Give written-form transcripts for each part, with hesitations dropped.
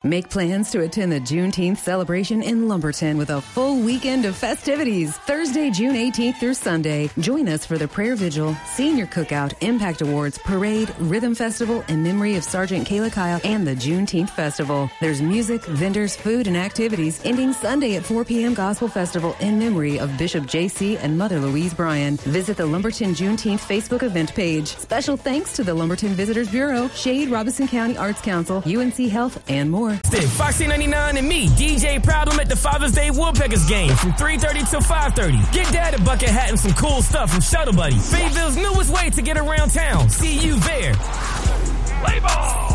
Make plans to attend the Juneteenth celebration in Lumberton with a full weekend of festivities. Thursday, June 18th through Sunday. Join us for the Prayer Vigil, Senior Cookout, Impact Awards, Parade, Rhythm Festival in memory of Sergeant Kayla Kyle, and the Juneteenth Festival. There's music, vendors, food, and activities ending Sunday at 4 p.m. Gospel Festival in memory of Bishop J.C. and Mother Louise Bryan. Visit the Lumberton Juneteenth Facebook event page. Special thanks to the Lumberton Visitors Bureau, Shade, Robeson County Arts Council, UNC Health, and more. Foxy 99 and me, DJ Problem at the Father's Day Woodpeckers game from 3:30 till 5:30. Get Dad a bucket hat and some cool stuff from Shuttle Buddy. Fayetteville's newest way to get around town. See you there. Play ball!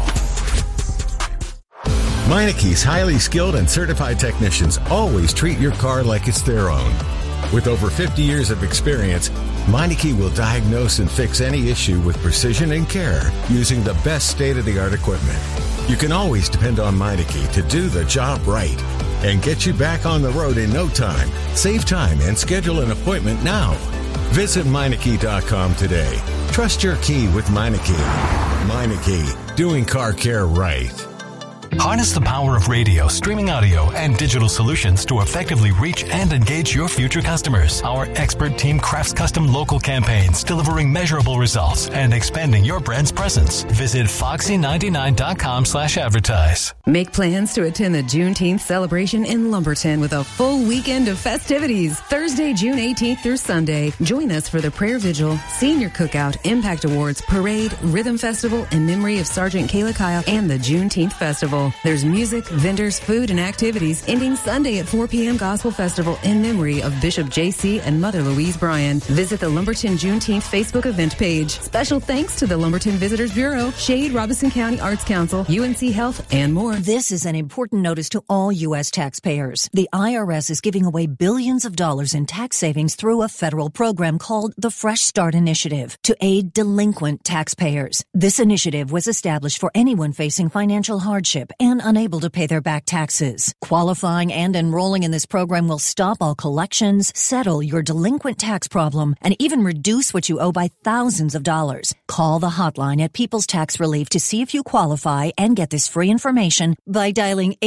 Meineke's highly skilled and certified technicians always treat your car like it's their own. With over 50 years of experience, Meineke will diagnose and fix any issue with precision and care using the best state-of-the-art equipment. You can always depend on Meineke to do the job right and get you back on the road in no time. Save time and schedule an appointment now. Visit Meineke.com today. Trust your key with Meineke. Meineke, doing car care right. Harness the power of radio, streaming audio, and digital solutions to effectively reach and engage your future customers. Our expert team crafts custom local campaigns, delivering measurable results and expanding your brand's presence. Visit foxy99.com/advertise. Make plans to attend the Juneteenth celebration in Lumberton with a full weekend of festivities. Thursday, June 18th through Sunday. Join us for the Prayer Vigil, Senior Cookout, Impact Awards, Parade, Rhythm Festival in memory of Sergeant Kayla Kyle, and the Juneteenth Festival. There's music, vendors, food, and activities ending Sunday at 4 p.m. Gospel Festival in memory of Bishop J.C. and Mother Louise Bryan. Visit the Lumberton Juneteenth Facebook event page. Special thanks to the Lumberton Visitors Bureau, Shade, Robeson County Arts Council, UNC Health, and more. This is an important notice to all U.S. taxpayers. The IRS is giving away billions of dollars in tax savings through a federal program called the Fresh Start Initiative to aid delinquent taxpayers. This initiative was established for anyone facing financial hardship and unable to pay their back taxes. Qualifying and enrolling in this program will stop all collections, settle your delinquent tax problem, and even reduce what you owe by thousands of dollars. Call the hotline at People's Tax Relief to see if you qualify and get this free information by dialing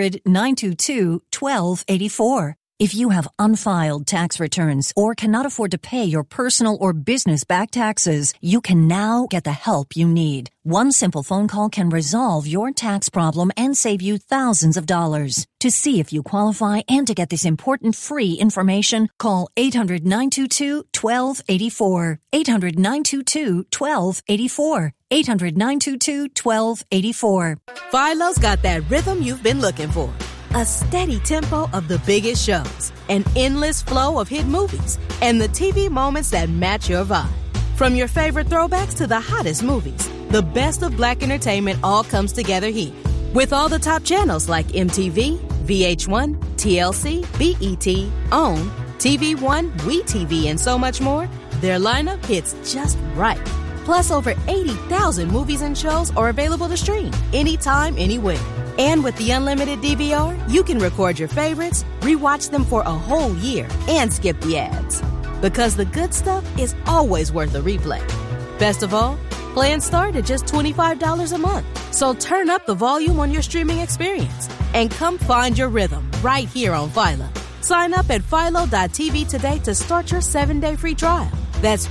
800-922-1284. If you have unfiled tax returns or cannot afford to pay your personal or business back taxes, you can now get the help you need. One simple phone call can resolve your tax problem and save you thousands of dollars. To see if you qualify and to get this important free information, call 800-922-1284. 800-922-1284. 800-922-1284. Philo's got that rhythm you've been looking for. A steady tempo of the biggest shows, an endless flow of hit movies, and the TV moments that match your vibe. From your favorite throwbacks to the hottest movies, the best of Black entertainment all comes together here. With all the top channels like MTV, VH1, TLC, BET, OWN, TV One, WeTV, and so much more, their lineup hits just right. Plus, over 80,000 movies and shows are available to stream anytime, anywhere. And with the unlimited DVR, you can record your favorites, rewatch them for a whole year, and skip the ads. Because the good stuff is always worth a replay. Best of all, plans start at just $25 a month. So turn up the volume on your streaming experience and come find your rhythm right here on Philo. Sign up at philo.tv today to start your 7-day free trial. That's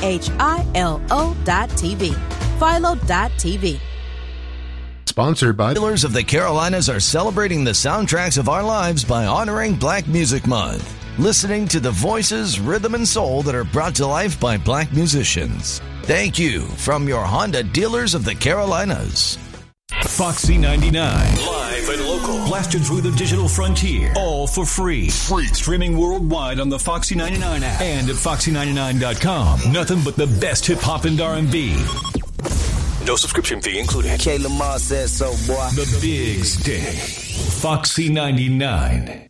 PHILO.TV. Philo.tv. Sponsored by Dealers of the Carolinas are celebrating the soundtracks of our lives by honoring Black Music Month. Listening to the voices, rhythm, and soul that are brought to life by Black musicians. Thank you from your Honda Dealers of the Carolinas. Foxy 99. Live and local. Blasted through the digital frontier. All for free. Streaming worldwide on the Foxy 99 app. And at Foxy99.com. Nothing but the best hip-hop and R&B. No subscription fee included. K. Lamar says so, boy. The Big Stay. Foxy 99.